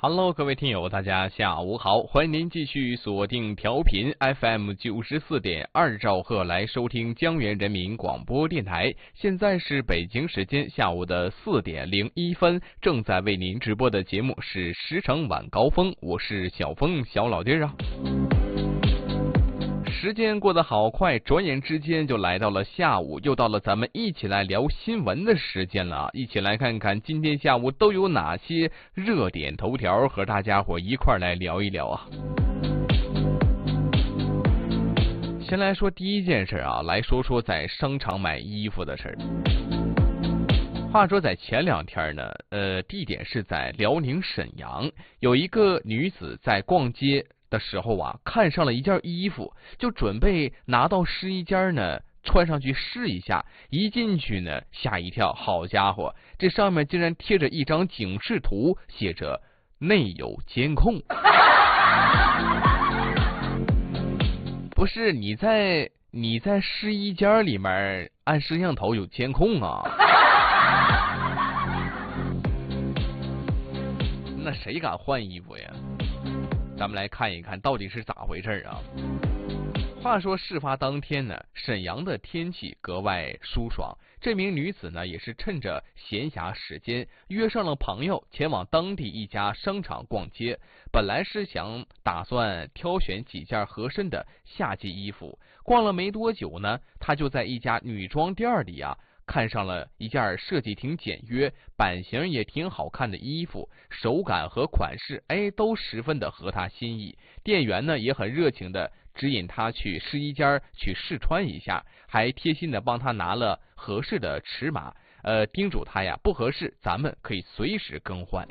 Hello， 各位听友，大家下午好，欢迎您继续锁定调频 FM 94.2兆赫来收听江源人民广播电台。现在是北京时间下午的4点01分，正在为您直播的节目是时程晚高峰，我是小峰小老弟啊。时间过得好快，转眼之间就来到了下午，又到了咱们一起来聊新闻的时间了。一起来看看今天下午都有哪些热点头条，和大家伙一块来聊一聊啊。先来说第一件事啊，来说说在商场买衣服的事儿。话说在前2天呢，地点是在辽宁沈阳，有一个女子在逛街的时候啊，看上了一件衣服，就准备拿到试衣间呢穿上去试一下。一进去呢，吓一跳，好家伙，这上面竟然贴着一张警示图，写着内有监控。不是你在试衣间里面按摄像头有监控啊？那谁敢换衣服呀？咱们来看一看到底是咋回事啊。话说事发当天呢，沈阳的天气格外舒爽，这名女子呢也是趁着闲暇时间约上了朋友前往当地一家商场逛街。本来是打算挑选几件合身的夏季衣服，逛了没多久呢，她就在一家女装店里啊看上了一件设计挺简约、版型也挺好看的衣服，手感和款式都十分的合她心意。店员呢也很热情的指引她去试衣间去试穿一下，还贴心的帮她拿了合适的尺码，叮嘱她呀，不合适咱们可以随时更换。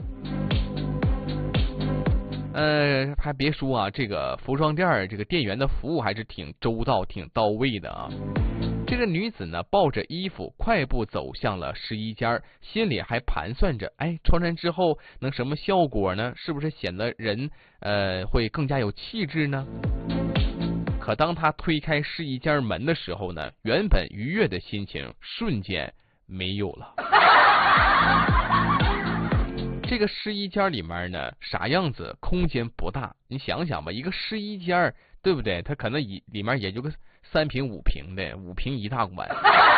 还别说啊，这个服装店这个店员的服务还是挺周到、挺到位的啊。这个女子呢抱着衣服快步走向了试衣间，心里还盘算着，穿上之后能什么效果呢？是不是显得人会更加有气质呢？可当她推开试衣间门的时候呢，原本愉悦的心情瞬间没有了。这个试衣间里面呢，啥样子？空间不大，你想想吧，一个试衣间，对不对？它可能里面也就个3平5平的，5平1大馆，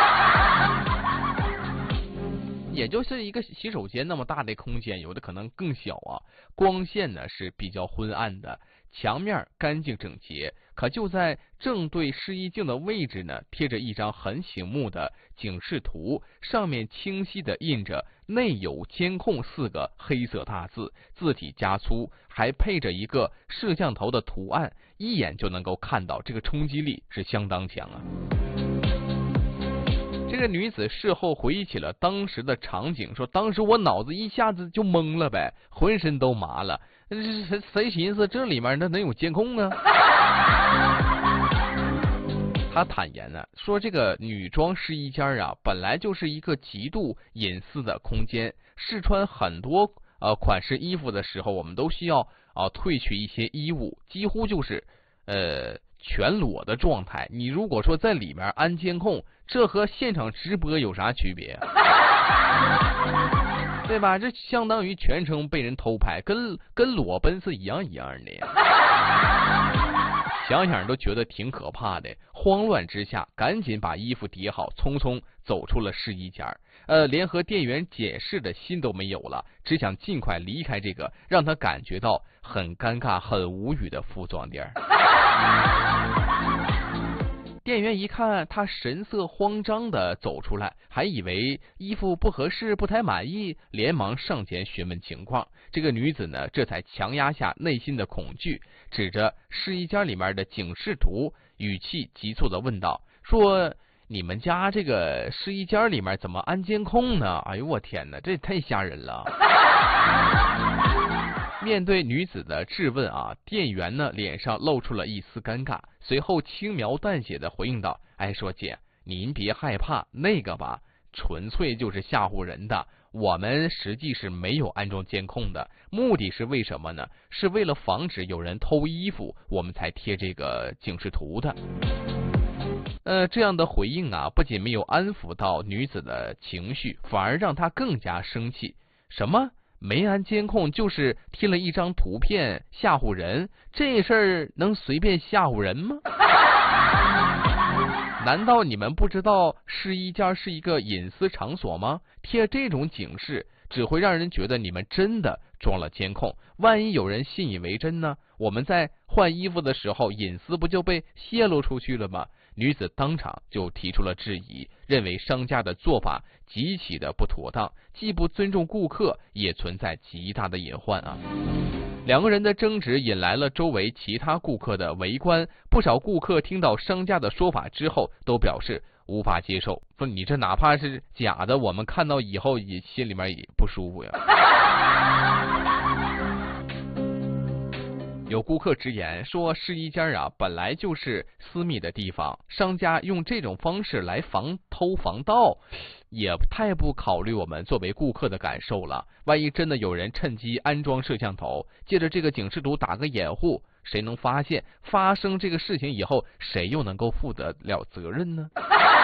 也就是一个洗手间那么大的空间，有的可能更小啊。光线呢是比较昏暗的，墙面干净整洁，可就在正对试衣镜的位置呢，贴着一张很醒目的警示图，上面清晰的印着内有监控4个黑色大字，字体加粗，还配着一个摄像头的图案，一眼就能够看到，这个冲击力是相当强啊。这个女子事后回忆起了当时的场景，说当时我脑子一下子就懵了呗，浑身都麻了，谁寻思这里面那能有监控呢？他坦言呢，说这个女装试衣间啊，本来就是一个极度隐私的空间，试穿很多款式衣服的时候，我们都需要褪去一些衣物，几乎就是全裸的状态。你如果说在里面安监控，这和现场直播有啥区别？对吧？这相当于全程被人偷拍，跟裸奔是一样的。想想都觉得挺可怕的，慌乱之下赶紧把衣服叠好，匆匆走出了试衣间，连和店员解释的心都没有了，只想尽快离开这个让他感觉到很尴尬、很无语的服装店。店员一看他神色慌张的走出来，还以为衣服不合适不太满意，连忙上前询问情况。这个女子呢这才强压下内心的恐惧，指着试衣间里面的警示图，语气急促的问道，说你们家这个试衣间里面怎么安监控呢？哎呦我天哪，这也太吓人了。面对女子的质问啊，店员呢脸上露出了一丝尴尬，随后轻描淡写的回应道，说姐您别害怕，那个吧纯粹就是吓唬人的，我们实际是没有安装监控的，目的是为什么呢？是为了防止有人偷衣服，我们才贴这个警示图的。这样的回应啊，不仅没有安抚到女子的情绪，反而让她更加生气。什么？ 没安监控就是贴了一张图片吓唬人，这事儿能随便吓唬人吗？难道你们不知道试衣间是一个隐私场所吗？贴这种警示只会让人觉得你们真的装了监控，万一有人信以为真呢？我们在换衣服的时候，隐私不就被泄露出去了吗？女子当场就提出了质疑，认为商家的做法极其的不妥当，既不尊重顾客，也存在极大的隐患啊。两个人的争执引来了周围其他顾客的围观，不少顾客听到商家的说法之后都表示无法接受，说你这哪怕是假的，我们看到以后也心里面也不舒服呀。有顾客直言说，试衣间本来就是私密的地方，商家用这种方式来防偷防盗，也太不考虑我们作为顾客的感受了。万一真的有人趁机安装摄像头，借着这个警示图打个掩护，谁能发现？发生这个事情以后，谁又能够负得了责任呢？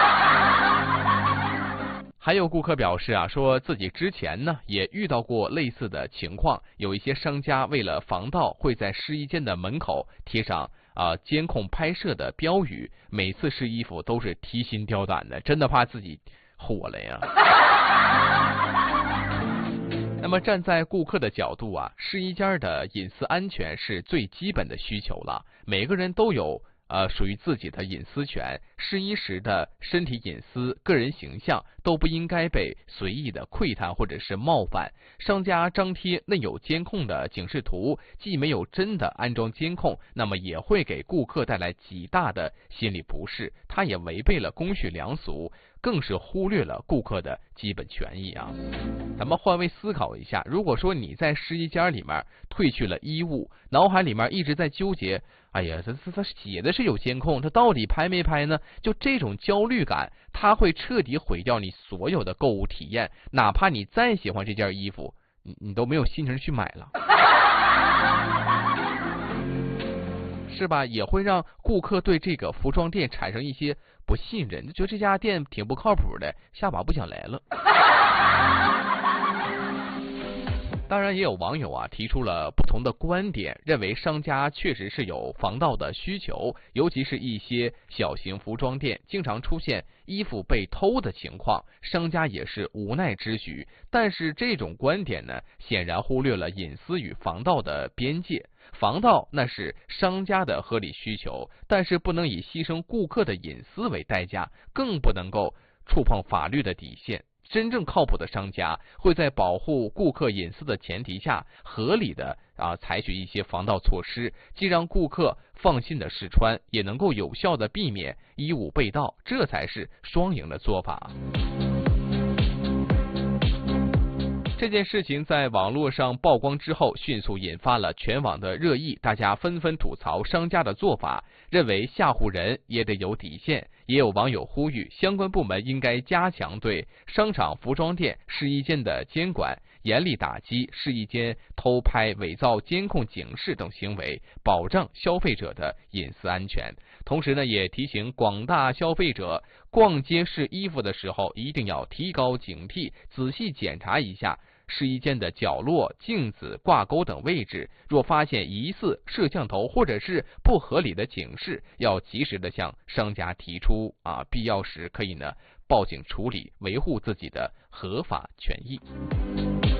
还有顾客表示说自己之前呢也遇到过类似的情况，有一些商家为了防盗，会在试衣间的门口贴上监控拍摄的标语，每次试衣服都是提心吊胆的，真的怕自己火了呀。那么站在顾客的角度试衣间的隐私安全是最基本的需求了，每个人都有属于自己的隐私权，试衣时的身体隐私、个人形象都不应该被随意的窥探或者是冒犯。商家张贴内有监控的警示图，既没有真的安装监控，那么也会给顾客带来极大的心理不适，它也违背了公序良俗，更是忽略了顾客的基本权益啊。咱们换位思考一下，如果说你在试衣间里面褪去了衣物，脑海里面一直在纠结，哎呀，他写的是有监控，他到底拍没拍呢？就这种焦虑感，它会彻底毁掉你所有的购物体验。哪怕你再喜欢这件衣服，你都没有心情去买了，是吧？也会让顾客对这个服装店产生一些不信任，就觉得这家店挺不靠谱的，下把不想来了。当然也有网友提出了不同的观点，认为商家确实是有防盗的需求，尤其是一些小型服装店经常出现衣服被偷的情况，商家也是无奈之举。但是这种观点呢，显然忽略了隐私与防盗的边界。防盗那是商家的合理需求，但是不能以牺牲顾客的隐私为代价，更不能够触碰法律的底线。真正靠谱的商家会在保护顾客隐私的前提下，合理的采取一些防盗措施，既让顾客放心的试穿，也能够有效的避免衣物被盗，这才是双赢的做法。这件事情在网络上曝光之后，迅速引发了全网的热议，大家纷纷吐槽商家的做法，认为吓唬人也得有底线。也有网友呼吁相关部门应该加强对商场、服装店、试衣间的监管，严厉打击试衣间偷拍、伪造监控警示等行为，保障消费者的隐私安全。同时呢，也提醒广大消费者，逛街试衣服的时候一定要提高警惕，仔细检查一下试衣间的角落、镜子、挂钩等位置，若发现疑似摄像头或者是不合理的警示，要及时的向商家提出必要时可以呢报警处理，维护自己的合法权益。